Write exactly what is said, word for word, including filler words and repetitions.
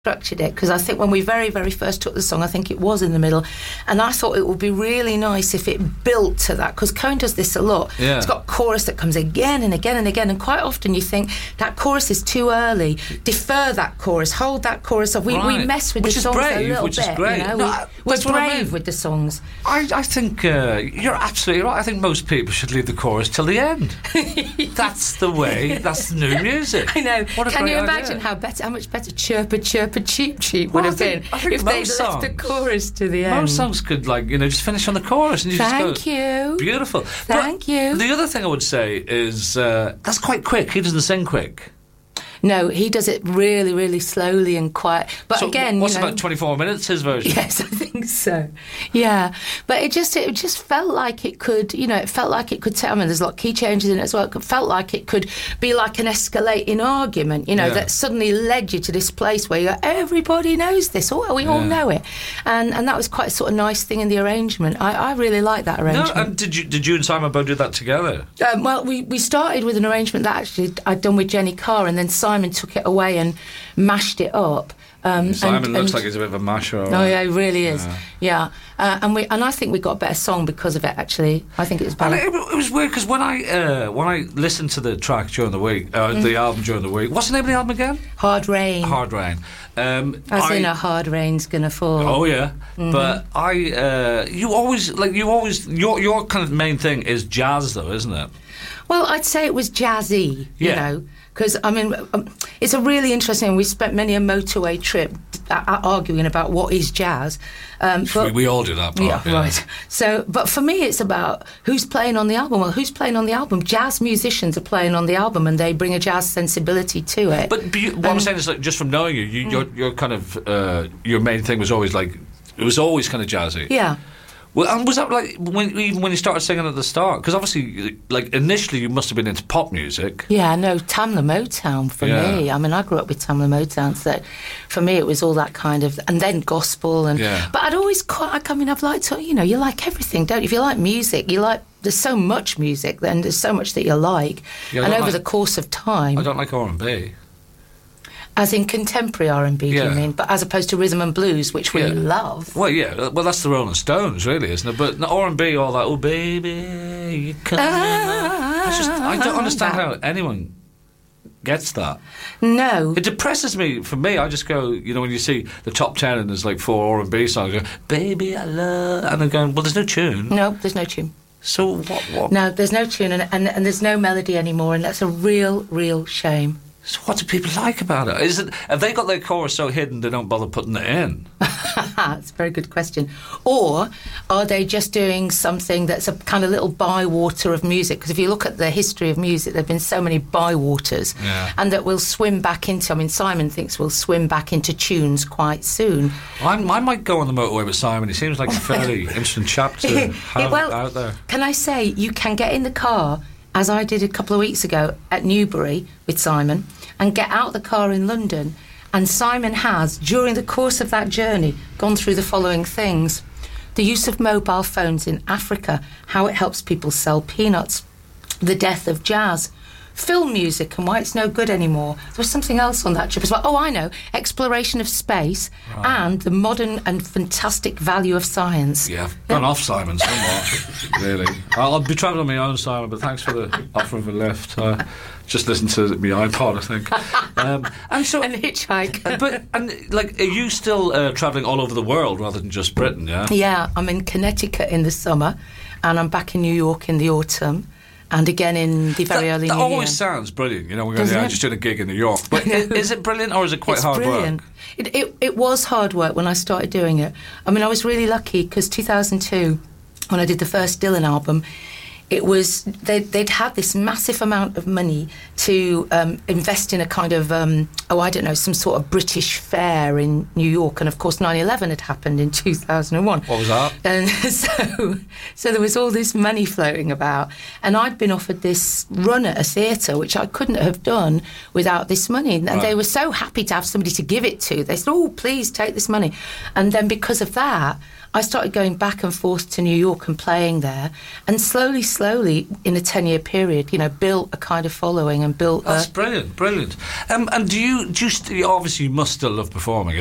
structured it, because I think when we very, very first took the song, I think it was in the middle, and I thought it would be really nice if it built to that, because Cohen does this a lot. Yeah. It's got chorus that comes again and again and again, and quite often you think that chorus is too early, defer that chorus, hold that chorus off. We, right. we mess with which the is songs brave, a little which bit. Is great. You know? No, we, we're brave I mean. with the songs. I, I think uh, you're absolutely right. I think most people should leave the chorus till the end. That's the way. That's the new music. I know. What a Can great you imagine idea. how better, how much better Chirper Chirper Cheep Cheep Well, would have I think- been I think if they'd most left the songs- chorus to the end. Most songs could, like, you know, just finish on the chorus and you Thank just go, you. beautiful. Thank But you. The other thing I would say is uh, that's quite quick. He doesn't sing quick. No, he does it really, really slowly and quiet. But so again, what's you know, about twenty-four minutes? His version. yes, I think so. Yeah, but it just it just felt like it could, you know, it felt like it could. Tell, I mean, there's a lot of key changes in it as well. It felt like it could be like an escalating argument, you know, Yeah. that suddenly led you to this place where you go, everybody knows this, oh, we all Yeah. know it, and and that was quite a sort of nice thing in the arrangement. I, I really like that No, arrangement. and did you did you and Simon Bow do that together? Um, well, we, we started with an arrangement that actually I'd done with Jenny Carr, and then Simon took it away and mashed it up. Um, Simon and, looks and, like he's a bit of a masher. Oh yeah, he really is. Yeah. Yeah, uh, and we and I think we got a better song because of it. Actually, I think it was And better. it, it was weird because when I uh, when I listened to the track during the week, uh, Mm. the album during the week, what's the name of the album again? Hard Rain. Hard Rain. Um, As I, in a hard rain's gonna fall. Oh yeah, Mm-hmm. but I uh, you always like you always your your kind of main thing is jazz though, isn't it? Well, I'd say it was jazzy, Yeah. you know, because, I mean, um, it's a really interesting, we spent many a motorway trip uh, arguing about what is jazz. Um, but, we, we all do that part. yeah, Yeah, right. So, but for me, it's about who's playing on the album. Well, who's playing on the album? Jazz musicians are playing on the album, and they bring a jazz sensibility to it. But, but you, what I'm saying is, like, just from knowing you, you your your kind of uh, your main thing was always like it was always kind of jazzy. Yeah. Well, and was that like when even when you started singing at the start? Because obviously, like initially, you must have been into pop music. Yeah, no, Tamla Motown for Yeah. me. I mean, I grew up with Tamla Motown, so for me it was all that kind of, and then gospel, and Yeah. but I'd always quite. I mean, I've liked, you know, you like everything, don't you? If you like music, you like. There's so much music, then there's so much that you like, Yeah, I and don't over like- the course of time, I don't like R and B. as in contemporary R and B, do Yeah. you mean? But as opposed to rhythm and blues, which we Yeah. love. Well, yeah, well that's the Rolling Stones, really, isn't it? But R and B, all that. Oh, baby, you come. Ah, It's just I don't understand that- how anyone gets that. No. It depresses me. For me, I just go, you know, when you see the top ten and there's like four R and B songs, I go, baby, I love, and I'm going, well, there's no tune. No, there's no tune. So what? What? No, there's no tune, and, and, and there's no melody anymore, and that's a real, real shame. So what do people like about it? Is it have they got their chorus so hidden they don't bother putting it in? That's a very good question. Or are they just doing something that's a kind of little bywater of music? Because if you look at the history of music, there have been so many bywaters, Yeah. and that we'll swim back into. I mean, Simon thinks we'll swim back into tunes quite soon. I'm, I might go on the motorway with Simon. He seems like a fairly interesting chap to have well, out there. Can I say, you can get in the car, as I did a couple of weeks ago at Newbury with Simon, and get out of the car in London, and Simon has, during the course of that journey, gone through the following things. The use of mobile phones in Africa, how it helps people sell peanuts, the death of jazz, film music and why it's no good anymore. There was something else on that trip as well. Oh, I know, exploration of space, Right. and the modern and fantastic value of science. Yeah, I've gone off Simon somewhat, really. I'll, I'll be travelling on my own, Simon, but thanks for the offer of a lift. Uh, just listen to my iPod, I think. Um, and so, And hitchhike. but and like, are you still uh, travelling all over the world rather than just Britain? Yeah. Yeah, I'm in Connecticut in the summer, and I'm back in New York in the autumn, and again in the very that, early that New always Year. sounds brilliant. You know, we're going, Doesn't yeah, it? just doing a gig in New York. But I i- know. is it brilliant or is it quite It's hard brilliant. work? It, it it was hard work when I started doing it. I mean, I was really lucky because two thousand two, when I did the first Dylan album, it was they, they'd had this massive amount of money to um, invest in a kind of um, oh I don't know some sort of British fair in New York, and of course nine eleven had happened in two thousand one. What was that? And so so there was all this money floating about, and I'd been offered this run at a theatre which I couldn't have done without this money, and Right. they were so happy to have somebody to give it to. They said, oh please take this money. And then because of that, I started going back and forth to New York and playing there, and slowly slowly slowly, in a ten-year period, you know, built a kind of following and built. That's a, brilliant, brilliant. Um, and do you, do you st- obviously you must still love performing.